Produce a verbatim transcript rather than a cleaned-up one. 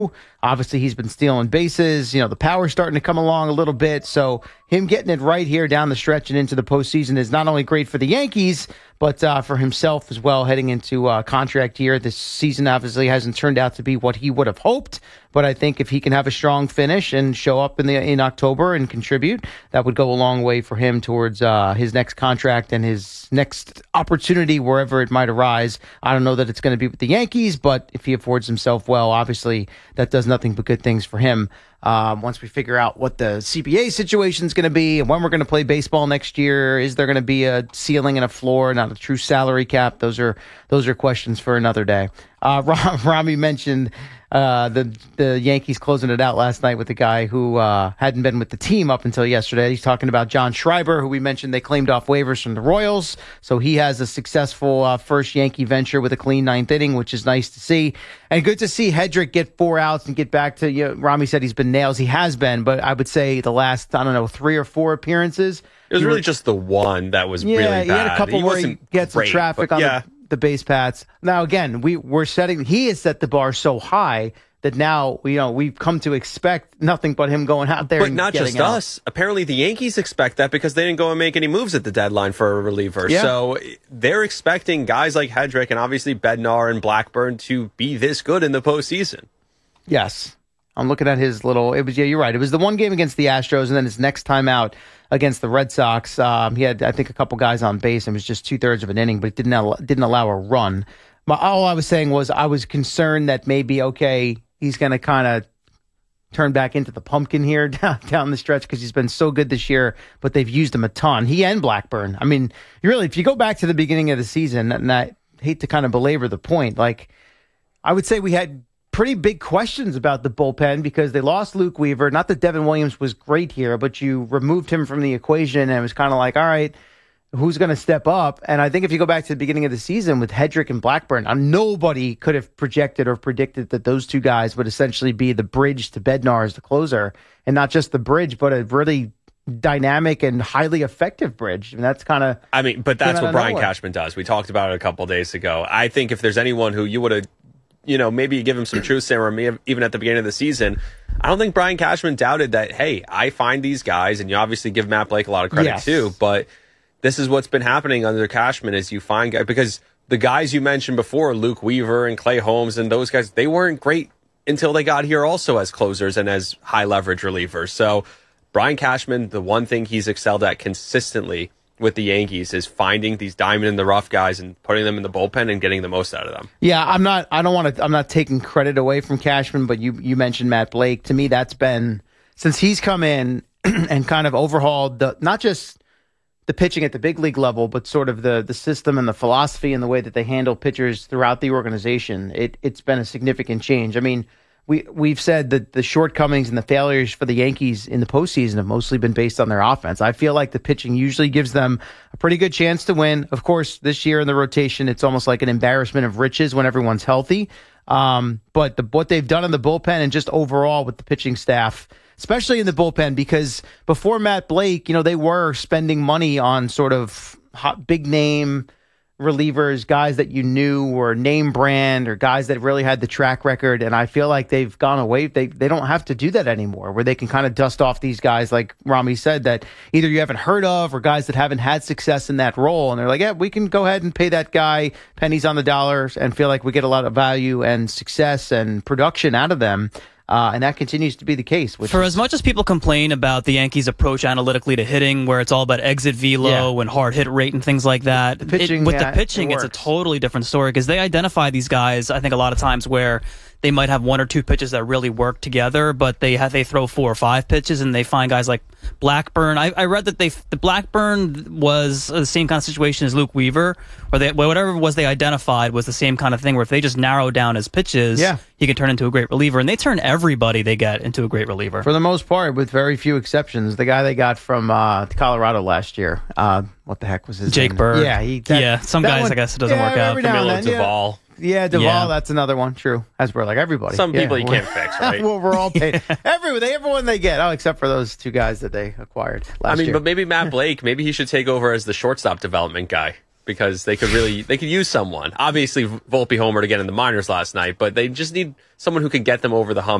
Obviously, he's been stealing bases. You know, the power's starting to come along a little bit. So him getting it right here down the stretch and into the postseason is not only great for the Yankees, but uh, for himself as well, heading into uh, contract year. This season obviously hasn't turned out to be what he would have hoped, but I think if he can have a strong finish and show up in the in October and contribute, that would go a long way for him towards uh, his next contract and his next opportunity wherever it might arise. I don't know that it's going to be with the Yankees, but if he affords himself well, obviously that does nothing but good things for him. Um, once we figure out what the C B A situation is going to be and when we're going to play baseball next year, is there going to be a ceiling and a floor, not a true salary cap? Those are those are questions for another day. Uh, Rami mentioned uh, the the Yankees closing it out last night with a guy who uh, hadn't been with the team up until yesterday. He's talking about John Schreiber, who we mentioned they claimed off waivers from the Royals. So he has a successful uh, first Yankee venture with a clean ninth inning, which is nice to see. And good to see Hedrick get four outs and get back to, you know, Rami said he's been nails. He has been, but I would say the last, I don't know, three or four appearances. It was really were, just the one that was yeah, really bad. He had a couple he where he gets some traffic on yeah. the, the base paths. Now, again, we, we're setting, he has set the bar so high that now, you know, we've come to expect nothing but him going out there but and not just out. us. Apparently the Yankees expect that because they didn't go and make any moves at the deadline for a reliever. Yeah. So they're expecting guys like Hedrick and obviously Bednar and Blackburn to be this good in the postseason. Yes. I'm looking at his little, it was, yeah, you're right. It was the one game against the Astros and then his next time out against the Red Sox. Um, he had, I think, a couple guys on base and it was just two thirds of an inning, but it didn't, al- didn't allow a run. My, all I was saying was I was concerned that maybe, okay, he's going to kind of turn back into the pumpkin here down, down the stretch because he's been so good this year, but they've used him a ton. He and Blackburn. I mean, really, if you go back to the beginning of the season, and I hate to kind of belabor the point, like I would say we had pretty big questions about the bullpen because they lost Luke Weaver. Not that Devin Williams was great here, but you removed him from the equation and it was kind of like, all right, who's going to step up? And I think if you go back to the beginning of the season with Hedrick and Blackburn, uh, nobody could have projected or predicted that those two guys would essentially be the bridge to Bednar as the closer, and not just the bridge, but a really dynamic and highly effective bridge. And that's kind of, I mean, but that's what Brian Cashman does. We talked about it a couple of days ago. I think if there's anyone who you would have, you know, maybe give him some truth serum even at the beginning of the season, I don't think Brian Cashman doubted that, hey, I find these guys, and you obviously give Matt Blake a lot of credit yes. too, but this is what's been happening under Cashman is you find guys, because the guys you mentioned before, Luke Weaver and Clay Holmes and those guys, they weren't great until they got here also as closers and as high leverage relievers. So Brian Cashman, the one thing he's excelled at consistently with the Yankees is finding these diamond in the rough guys and putting them in the bullpen and getting the most out of them. Yeah, I'm not, I don't want to, I'm not taking credit away from Cashman, but you, you mentioned Matt Blake. To me, that's been, since he's come in and kind of overhauled the, not just the pitching at the big league level, but sort of the the system and the philosophy and the way that they handle pitchers throughout the organization. It it's been a significant change. I mean, we we've said that the shortcomings and the failures for the Yankees in the postseason have mostly been based on their offense. I feel like the pitching usually gives them a pretty good chance to win. Of course, this year in the rotation, it's almost like an embarrassment of riches when everyone's healthy. Um, but the, what they've done in the bullpen and just overall with the pitching staff, especially in the bullpen, because before Matt Blake, you know, they were spending money on sort of hot, big name relievers, guys that you knew were name brand or guys that really had the track record. And I feel like they've gone away. They they don't have to do that anymore, where they can kind of dust off these guys, like Rami said, that either you haven't heard of or guys that haven't had success in that role. And they're like, yeah, we can go ahead and pay that guy pennies on the dollars and feel like we get a lot of value and success and production out of them. Uh, and that continues to be the case. Which For is, as much as people complain about the Yankees' approach analytically to hitting, where it's all about exit velo yeah. and hard hit rate and things like that, the pitching, it, with yeah, the pitching, it it's a totally different story because they identify these guys, I think, a lot of times where they might have one or two pitches that really work together, but they have, they throw four or five pitches, and they find guys like Blackburn. I, I read that they the Blackburn was the same kind of situation as Luke Weaver, where they whatever it was they identified was the same kind of thing. Where if they just narrow down his pitches, yeah. he can turn into a great reliever, and they turn everybody they get into a great reliever for the most part, with very few exceptions. The guy they got from uh, Colorado last year, uh, what the heck was his Jake name? Berg. Yeah, he, that, yeah. Some guys, one, I guess, it doesn't yeah, work out. Camilo Duvall. Yeah, Duvall, yeah. that's another one. True. As we're like everybody. Some yeah, people you can't fix, right? Well, we're all paid. Everyone, they, everyone they get, oh, except for those two guys that they acquired last I mean, year. but maybe Matt Blake, maybe he should take over as the shortstop development guy. because they could really they could use someone. Obviously, Volpe homered again in the minors last night, but they just need someone who can get them over the hump